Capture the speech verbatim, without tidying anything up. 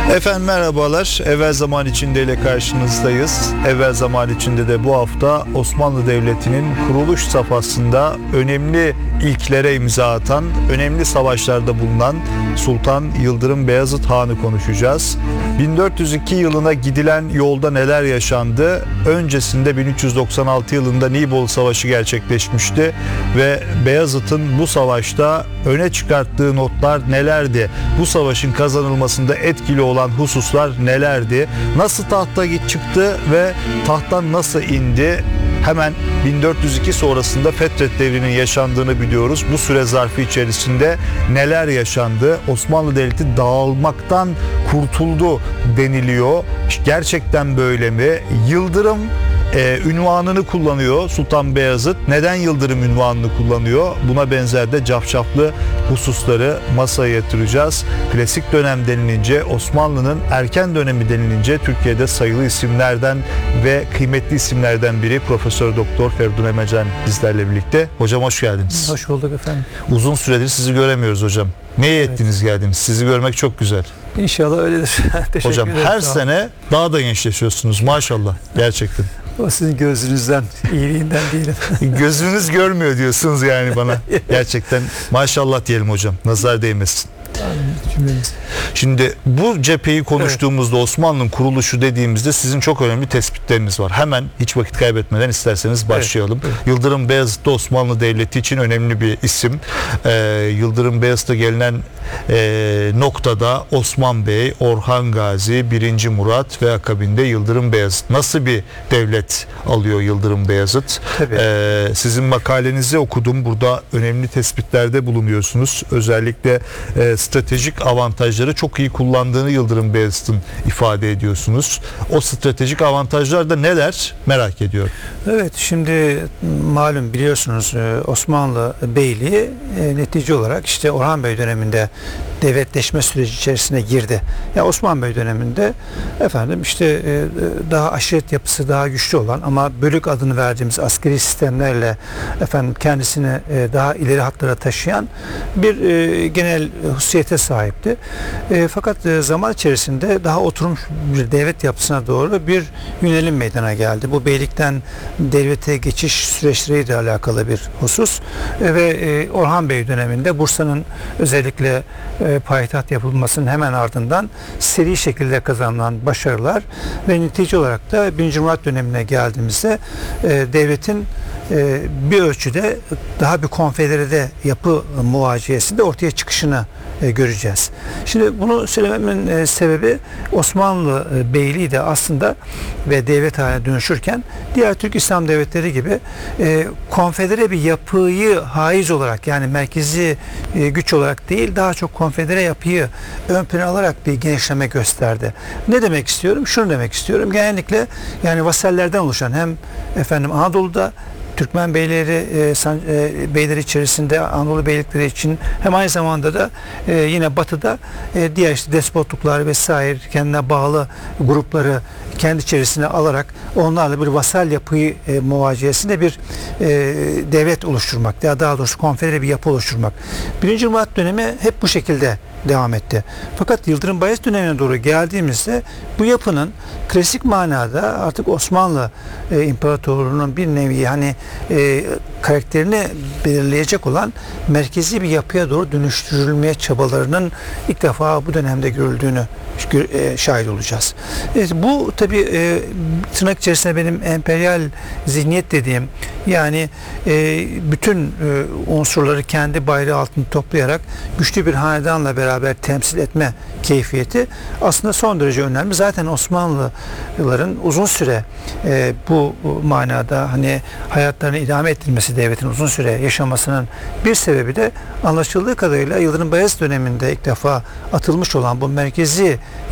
Efendim merhabalar. Evvel zaman içinde ile karşınızdayız. Evvel zaman içinde de bu hafta Osmanlı Devleti'nin kuruluş safhasında önemli ilklere imza atan, önemli savaşlarda bulunan Sultan Yıldırım Beyazıt Han'ı konuşacağız. bin dört yüz iki yılına gidilen yolda neler yaşandı? Öncesinde bin üç yüz doksan altı yılında Nibolu Savaşı gerçekleşmişti ve Beyazıt'ın bu savaşta öne çıkarttığı notlar nelerdi? Bu savaşın kazanılmasında etkili olan hususlar nelerdi? Nasıl tahta çıktı ve tahttan nasıl indi? Hemen bin dört yüz iki sonrasında Fetret Devri'nin yaşandığını biliyoruz. Bu süre zarfı içerisinde neler yaşandı? Osmanlı Devleti dağılmaktan kurtuldu deniliyor. Gerçekten böyle mi? Yıldırım Ee, ünvanını kullanıyor Sultan Beyazıt. Neden Yıldırım ünvanını kullanıyor? Buna benzer de cafcaflı hususları masaya yatıracağız. Klasik dönem denilince, Osmanlı'nın erken dönemi denilince Türkiye'de sayılı isimlerden ve kıymetli isimlerden biri Profesör Doktor Feridun Emecan bizlerle birlikte. Hocam hoş geldiniz. Hoş bulduk efendim. Uzun süredir sizi göremiyoruz hocam. Neye Evet. ettiniz geldiniz? Sizi görmek çok güzel. İnşallah öyledir. Teşekkür Hocam ederim. her Sağ sene daha da gençleşiyorsunuz maşallah gerçekten. O sizin gözünüzden, iyiliğinden değilim. Gözünüz görmüyor diyorsunuz yani bana. Gerçekten maşallah diyelim hocam. Nazar değmesin. Cümlemiz. Şimdi bu cepheyi konuştuğumuzda, evet, Osmanlı'nın kuruluşu dediğimizde sizin çok önemli tespitleriniz var. Hemen hiç vakit kaybetmeden isterseniz başlayalım. Evet, evet. Yıldırım Beyazıt da Osmanlı Devleti için önemli bir isim. Ee, Yıldırım Beyazıt'a gelinen e, noktada Osman Bey, Orhan Gazi, birinci Murat ve akabinde Yıldırım Beyazıt. Nasıl bir devlet alıyor Yıldırım Beyazıt? Ee, sizin makalenizi okudum. Burada önemli tespitlerde bulunuyorsunuz. Özellikle e, stratejik avantajları çok iyi kullandığını Yıldırım Beyazıt'ın ifade ediyorsunuz. O stratejik avantajlar da neler merak ediyorum. Evet, şimdi malum biliyorsunuz Osmanlı Beyliği e, netice olarak işte Orhan Bey döneminde devletleşme süreci içerisine girdi. Ya Osman Bey döneminde efendim işte e, daha aşiret yapısı daha güçlü olan ama bölük adını verdiğimiz askeri sistemlerle efendim kendisini e, daha ileri hatlara taşıyan bir e, genel hususiyete sahipti. E, fakat e, zaman içerisinde daha oturmuş bir devlet yapısına doğru bir yönelim meydana geldi. Bu beylikten devlete geçiş süreçleriyle alakalı bir husus e, ve e, Orhan Bey döneminde Bursa'nın özellikle e, payitaht yapılmasının hemen ardından seri şekilde kazanılan başarılar ve netice olarak da birinci Murat dönemine geldiğimizde e, devletin e, bir ölçüde daha bir konfederede yapı muvaciyesinde ortaya çıkışını e, göreceğiz. Şimdi bunu söylememin e, sebebi Osmanlı e, Beyliği de aslında ve devlet haline dönüşürken diğer Türk İslam devletleri gibi e, konfedere bir yapıyı haiz olarak yani merkezi e, güç olarak değil daha çok konfedere yapıyı ön plana alarak bir genişleme gösterdi. Ne demek istiyorum? Şunu demek istiyorum. Genellikle yani vasallerden oluşan hem efendim Anadolu'da Türkmen beyleri e, san, e, beyleri içerisinde Anadolu beylikleri için hem aynı zamanda da e, yine batıda e, diğer işte despotluklar vesaire kendine bağlı grupları kendi içerisine alarak onlarla bir vasal yapıyı e, muvaciyesinde bir e, devlet oluşturmak ya daha doğrusu konfedere bir yapı oluşturmak. Birinci Murat dönemi hep bu şekilde devam etti. Fakat Yıldırım Bayezid dönemine doğru geldiğimizde bu yapının klasik manada artık Osmanlı e, İmparatorluğu'nun bir nevi hani e, karakterini belirleyecek olan merkezi bir yapıya doğru dönüştürülmeye çabalarının ilk defa bu dönemde görüldüğünü e, şahit olacağız. Evet, bu tabi e, tırnak içerisinde benim emperyal zihniyet dediğim yani e, bütün e, unsurları kendi bayrağı altında toplayarak güçlü bir hanedanla beraber temsil etme keyfiyeti aslında son derece önemli. Zaten Osmanlıların uzun süre e, bu manada hani hayatlarını idame ettirmesi, devletin uzun süre yaşamasının bir sebebi de anlaşıldığı kadarıyla Yıldırım Bayezid döneminde ilk defa atılmış olan bu merkezi